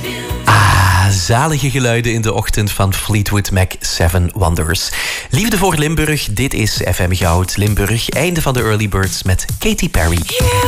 Zalige geluiden in de ochtend van Fleetwood Mac, Seven Wonders. Liefde voor Limburg, dit is FM Goud Limburg. Einde van de Early Birds met Katy Perry.